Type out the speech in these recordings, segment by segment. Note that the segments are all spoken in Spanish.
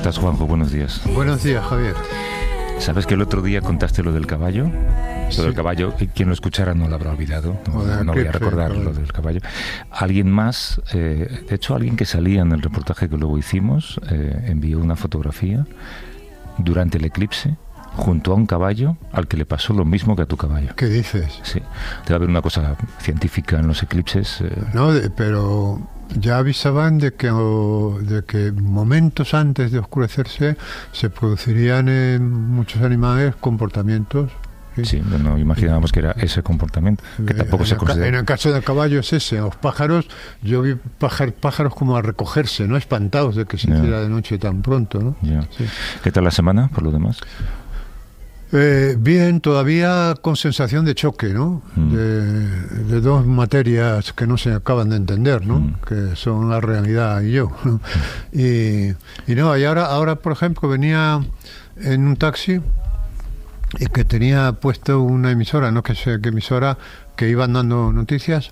estás, Juanjo? Buenos días. Buenos días, Javier. ¿Sabes que el otro día contaste lo del caballo? Sí. Lo del caballo, quien lo escuchara no lo habrá olvidado. No voy a recordar lo del caballo. Alguien más, de hecho alguien que salía en el reportaje que luego hicimos, envió una fotografía durante el eclipse junto a un caballo al que le pasó lo mismo que a tu caballo. ¿Qué dices? Sí, debe haber una cosa científica en los eclipses. No, pero ya avisaban de que momentos antes de oscurecerse se producirían en muchos animales comportamientos. Sí, no imaginábamos que era ese comportamiento, que tampoco se considera. En el caso del caballo es ese. Los pájaros, yo vi pájaros como a recogerse, ¿no? Espantados de que se hiciera de noche tan pronto, ¿no? Sí. ¿Qué tal la semana, por lo demás? Bien, todavía con sensación de choque, ¿no? De dos materias que no se acaban de entender, ¿no? Que son la realidad y yo, ¿no? Y ahora, por ejemplo, venía en un taxi y que tenía puesto una emisora, no que sé qué emisora, que iban dando noticias,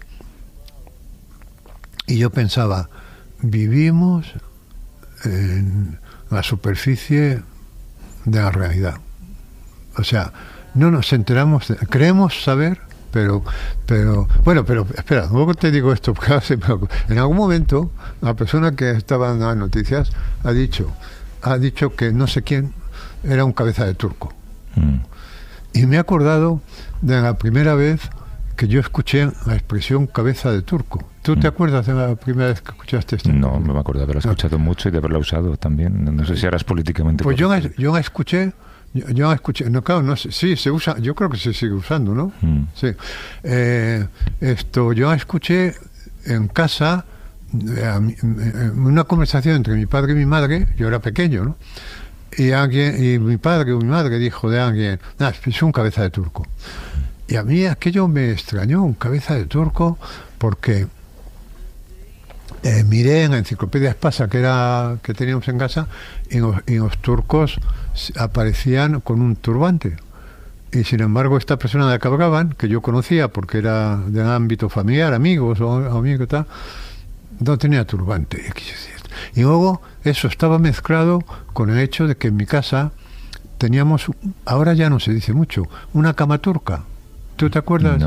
y yo pensaba, vivimos en la superficie de la realidad. O sea, no nos enteramos, creemos saber, pero espera, luego te digo esto, porque en algún momento la persona que estaba dando las noticias ha dicho que no sé quién era un cabeza de turco. Y me he acordado de la primera vez que yo escuché la expresión cabeza de turco. ¿Tú te acuerdas de la primera vez que escuchaste esto? No, me acuerdo de haberla escuchado mucho y de haberla usado también. No sé si eras políticamente pues correcto. yo la escuché. Yo la escuché, no, claro, no sé, sí, se usa, yo creo que se sigue usando, ¿no? Sí. Yo la escuché en casa, una conversación entre mi padre y mi madre, yo era pequeño, ¿no? Y mi padre o mi madre dijo de alguien, es un cabeza de turco. Y a mí aquello me extrañó, un cabeza de turco, porque miré en la enciclopedia Espasa que teníamos en casa, y los turcos aparecían con un turbante. Y sin embargo, esta persona de la que hablaban, que yo conocía porque era del ámbito familiar, amigos o amigos, tal, no tenía turbante. Y luego eso estaba mezclado con el hecho de que en mi casa teníamos, ahora ya no se dice mucho, una cama turca. ¿Tú te acuerdas?